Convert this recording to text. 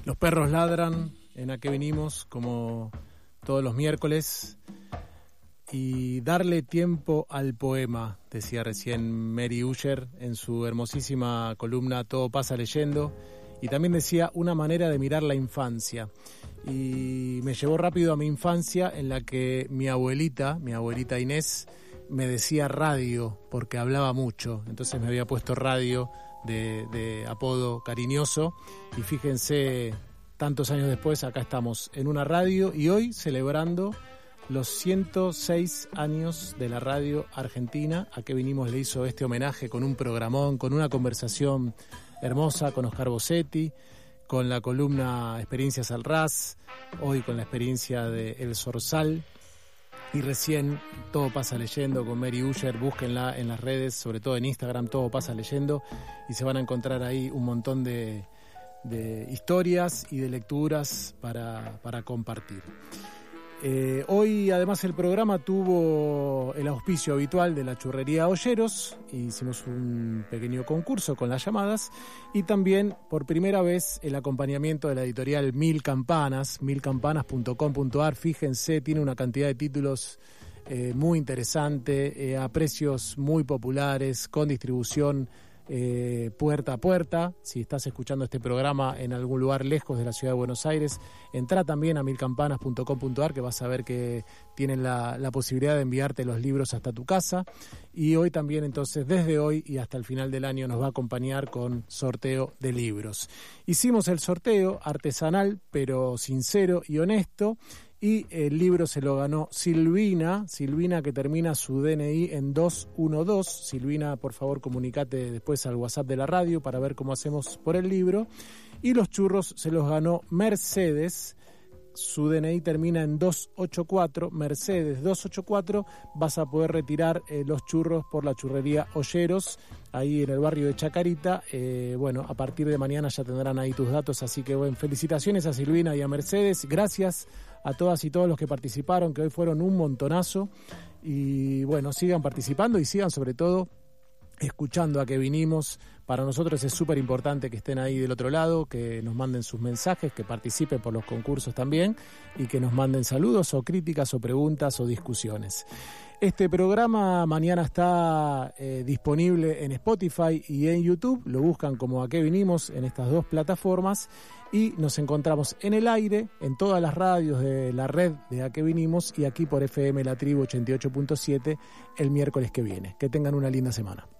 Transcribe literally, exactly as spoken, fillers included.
Los perros ladran, en A Qué Vinimos, como todos los miércoles. Y darle tiempo al poema, decía recién Mary Usher en su hermosísima columna Todo pasa leyendo. Y también decía una manera de mirar la infancia. Y me llevó rápido a mi infancia, en la que mi abuelita, mi abuelita Inés, me decía radio, porque hablaba mucho. Entonces me había puesto radio de, de apodo cariñoso. Y fíjense, tantos años después, acá estamos en una radio y hoy celebrando los ciento seis años de la radio argentina. A Qué Vinimos le hizo este homenaje con un programón, con una conversación hermosa con Oscar Bossetti, con la columna Experiencias al Ras, hoy con la experiencia de El Zorzal, y recién Todo pasa leyendo con Mary Usher. Búsquenla en las redes, sobre todo en Instagram, Todo pasa leyendo, y se van a encontrar ahí un montón de, de historias y de lecturas para, para compartir. Eh, hoy además el programa tuvo el auspicio habitual de la churrería Olleros. Hicimos un pequeño concurso con las llamadas y también por primera vez el acompañamiento de la editorial Mil Campanas, mil campanas punto com punto ar. Fíjense, tiene una cantidad de títulos eh, muy interesante, eh, a precios muy populares, con distribución Eh, puerta a puerta. Si estás escuchando este programa en algún lugar lejos de la ciudad de Buenos Aires, entra también a mil campanas punto com punto ar, que vas a ver que tienen la, la posibilidad de enviarte los libros hasta tu casa. Y hoy también, entonces, desde hoy y hasta el final del año, nos va a acompañar con sorteo de libros. Hicimos el sorteo artesanal, pero sincero y honesto. Y el libro se lo ganó Silvina, Silvina que termina su D N I en dos uno dos. Silvina, por favor, comunicate después al WhatsApp de la radio para ver cómo hacemos por el libro. Y los churros se los ganó Mercedes, su D N I termina en dos ocho cuatro, Mercedes dos ocho cuatro. Vas a poder retirar eh, los churros por la churrería Olleros, ahí en el barrio de Chacarita. Eh, bueno, a partir de mañana ya tendrán ahí tus datos, así que bueno, felicitaciones a Silvina y a Mercedes. Gracias a todas y todos los que participaron, que hoy fueron un montonazo. Y bueno, sigan participando y sigan sobre todo escuchando A Qué Vinimos. Para nosotros es súper importante que estén ahí del otro lado, que nos manden sus mensajes, que participen por los concursos también y que nos manden saludos o críticas o preguntas o discusiones. Este programa mañana está eh, disponible en Spotify y en YouTube. Lo buscan como A Qué Vinimos en estas dos plataformas y nos encontramos en el aire, en todas las radios de la red de A Qué Vinimos y aquí por F M La Tribu ochenta y ocho punto siete el miércoles que viene. Que tengan una linda semana.